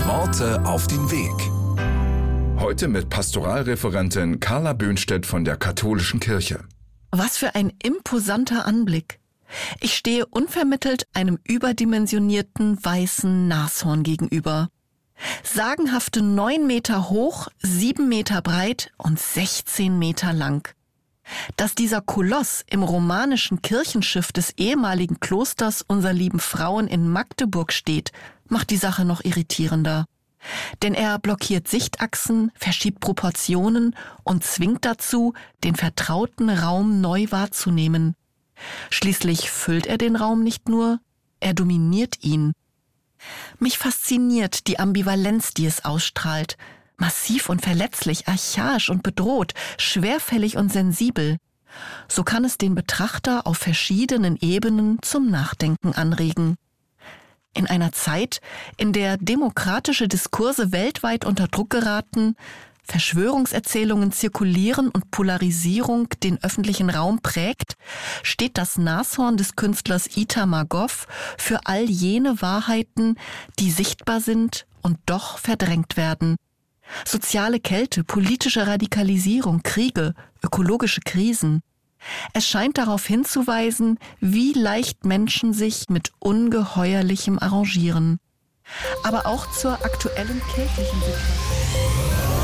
Worte auf den Weg. Heute mit Pastoralreferentin Carla Böhnstedt von der Katholischen Kirche. Was für ein imposanter Anblick. Ich stehe unvermittelt einem überdimensionierten weißen Nashorn gegenüber. Sagenhafte 9 Meter hoch, 7 Meter breit und 16 Meter lang. Dass dieser Koloss im romanischen Kirchenschiff des ehemaligen Klosters Unser Lieben Frauen in Magdeburg steht, macht die Sache noch irritierender. Denn er blockiert Sichtachsen, verschiebt Proportionen und zwingt dazu, den vertrauten Raum neu wahrzunehmen. Schließlich füllt er den Raum nicht nur, er dominiert ihn. Mich fasziniert die Ambivalenz, die es ausstrahlt. Massiv und verletzlich, archaisch und bedroht, schwerfällig und sensibel. So kann es den Betrachter auf verschiedenen Ebenen zum Nachdenken anregen. In einer Zeit, in der demokratische Diskurse weltweit unter Druck geraten, Verschwörungserzählungen zirkulieren und Polarisierung den öffentlichen Raum prägt, steht das Nashorn des Künstlers Itamar Goff für all jene Wahrheiten, die sichtbar sind und doch verdrängt werden. Soziale Kälte, politische Radikalisierung, Kriege, ökologische Krisen. Es scheint darauf hinzuweisen, wie leicht Menschen sich mit Ungeheuerlichem arrangieren. Aber auch zur aktuellen kirchlichen Situation.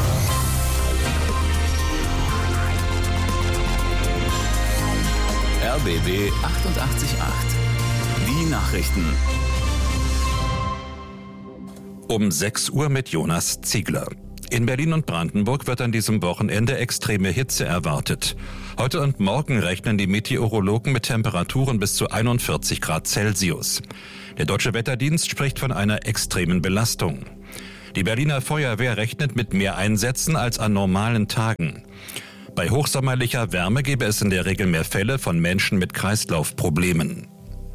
RBB 88.8. Die Nachrichten. Um 6 Uhr mit Jonas Ziegler. In Berlin und Brandenburg wird an diesem Wochenende extreme Hitze erwartet. Heute und morgen rechnen die Meteorologen mit Temperaturen bis zu 41 Grad Celsius. Der Deutsche Wetterdienst spricht von einer extremen Belastung. Die Berliner Feuerwehr rechnet mit mehr Einsätzen als an normalen Tagen. Bei hochsommerlicher Wärme gäbe es in der Regel mehr Fälle von Menschen mit Kreislaufproblemen.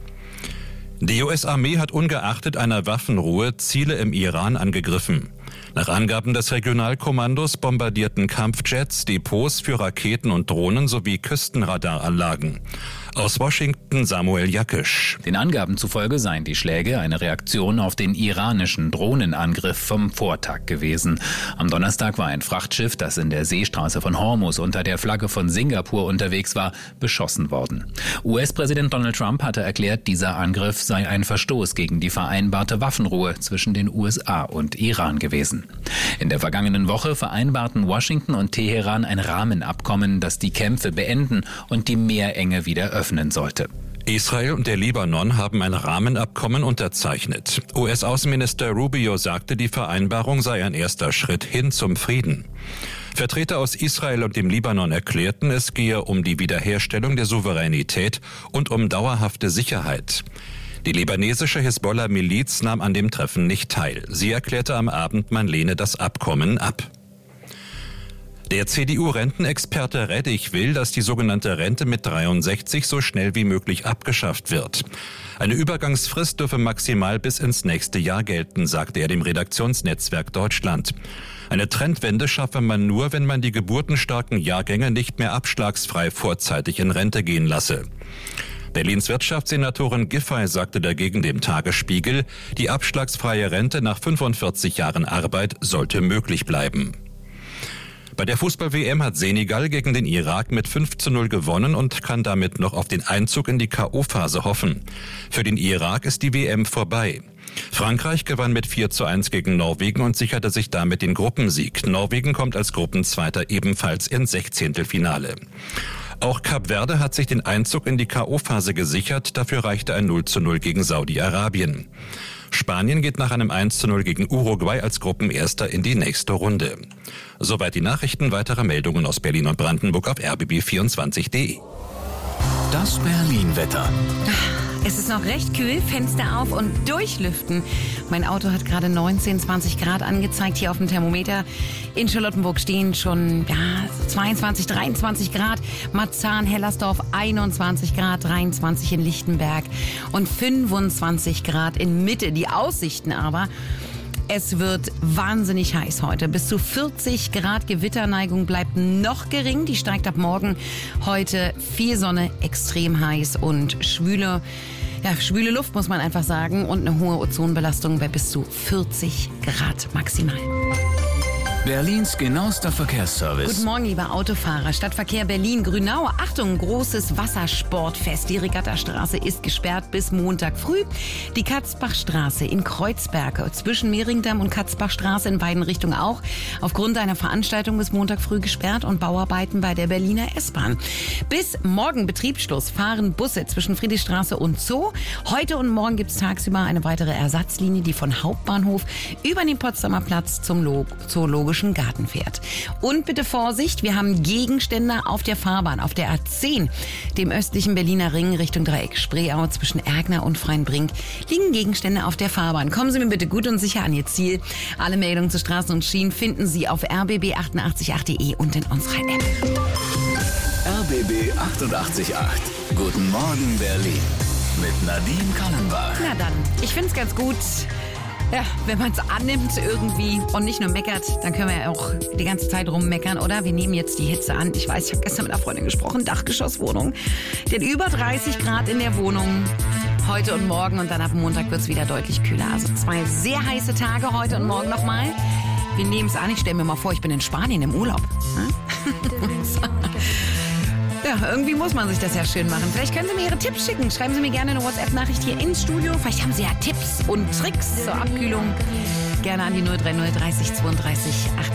Die US-Armee hat ungeachtet einer Waffenruhe Ziele im Iran angegriffen. Nach Angaben des Regionalkommandos bombardierten Kampfjets Depots für Raketen und Drohnen sowie Küstenradaranlagen. Aus Washington Samuel Jakisch. Den Angaben zufolge seien die Schläge eine Reaktion auf den iranischen Drohnenangriff vom Vortag gewesen. Am Donnerstag war ein Frachtschiff, das in der Seestraße von Hormuz unter der Flagge von Singapur unterwegs war, beschossen worden. US-Präsident Donald Trump hatte erklärt, dieser Angriff sei ein Verstoß gegen die vereinbarte Waffenruhe zwischen den USA und Iran gewesen. In der vergangenen Woche vereinbarten Washington und Teheran ein Rahmenabkommen, das die Kämpfe beenden und die Meerenge wieder öffnen sollte. Israel und der Libanon haben ein Rahmenabkommen unterzeichnet. US-Außenminister Rubio sagte, die Vereinbarung sei ein erster Schritt hin zum Frieden. Vertreter aus Israel und dem Libanon erklärten, es gehe um die Wiederherstellung der Souveränität und um dauerhafte Sicherheit. Die libanesische Hisbollah-Miliz nahm an dem Treffen nicht teil. Sie erklärte am Abend, man lehne das Abkommen ab. Der CDU-Rentenexperte Rettig will, dass die sogenannte Rente mit 63 so schnell wie möglich abgeschafft wird. Eine Übergangsfrist dürfe maximal bis ins nächste Jahr gelten, sagte er dem Redaktionsnetzwerk Deutschland. Eine Trendwende schaffe man nur, wenn man die geburtenstarken Jahrgänge nicht mehr abschlagsfrei vorzeitig in Rente gehen lasse. Berlins Wirtschaftssenatorin Giffey sagte dagegen dem Tagesspiegel, die abschlagsfreie Rente nach 45 Jahren Arbeit sollte möglich bleiben. Bei der Fußball-WM hat Senegal gegen den Irak mit 5:0 gewonnen und kann damit noch auf den Einzug in die K.O.-Phase hoffen. Für den Irak ist die WM vorbei. Frankreich gewann mit 4:1 gegen Norwegen und sicherte sich damit den Gruppensieg. Norwegen kommt als Gruppenzweiter ebenfalls ins 16. Auch Kap Verde hat sich den Einzug in die K.O.-Phase gesichert, dafür reichte ein 0:0 gegen Saudi-Arabien. Spanien geht nach einem 1:0 gegen Uruguay als Gruppenerster in die nächste Runde. Soweit die Nachrichten, weitere Meldungen aus Berlin und Brandenburg auf rbb24.de. Das Berlin-Wetter. Es ist noch recht kühl, Fenster auf und durchlüften. Mein Auto hat gerade 19, 20 Grad angezeigt. Hier auf dem Thermometer in Charlottenburg stehen schon 22, 23 Grad. Marzahn, Hellersdorf 21 Grad, 23 in Lichtenberg und 25 Grad in Mitte. Die Aussichten aber: es wird wahnsinnig heiß heute. Bis zu 40 Grad Gewitterneigung bleibt noch gering. Die steigt ab morgen. Heute viel Sonne, extrem heiß und schwüle. Ja, schwüle Luft muss man einfach sagen und eine hohe Ozonbelastung bei bis zu 40 Grad maximal. Berlins genauester Verkehrsservice. Guten Morgen, liebe Autofahrer. Stadtverkehr Berlin-Grünau. Achtung, großes Wassersportfest. Die Regattastraße ist gesperrt bis Montag früh. Die Katzbachstraße in Kreuzberg zwischen Mehringdamm und Katzbachstraße in beiden Richtungen auch aufgrund einer Veranstaltung bis Montag früh gesperrt und Bauarbeiten bei der Berliner S-Bahn. Bis morgen Betriebsschluss fahren Busse zwischen Friedrichstraße und Zoo. Heute und morgen gibt es tagsüber eine weitere Ersatzlinie, die von Hauptbahnhof über den Potsdamer Platz zum Zoologischen Garten fährt. Und bitte Vorsicht, wir haben Gegenstände auf der Fahrbahn, auf der A10, dem östlichen Berliner Ring Richtung Dreieck Spreeau zwischen Ergner und Freienbrink, liegen Gegenstände auf der Fahrbahn. Kommen Sie mir bitte gut und sicher an Ihr Ziel. Alle Meldungen zu Straßen und Schienen finden Sie auf rbb888.de und in unserer App. RBB 88.8. Guten Morgen Berlin. Mit Nadine Kallenbach. Na dann, ich finde es ganz gut. Ja, wenn man es annimmt irgendwie und nicht nur meckert, dann können wir ja auch die ganze Zeit rummeckern, oder? Wir nehmen jetzt die Hitze an. Ich weiß, ich habe gestern mit einer Freundin gesprochen, Dachgeschosswohnung. Die hat über 30 Grad in der Wohnung. Heute und morgen und dann ab Montag wird es wieder deutlich kühler. Also 2 sehr heiße Tage heute und morgen nochmal. Wir nehmen es an. Ich stelle mir mal vor, ich bin in Spanien im Urlaub. Ja, irgendwie muss man sich das ja schön machen. Vielleicht können Sie mir Ihre Tipps schicken. Schreiben Sie mir gerne eine WhatsApp-Nachricht hier ins Studio. Vielleicht haben Sie ja Tipps und Tricks zur Abkühlung. Gerne an die 030 30 32 80.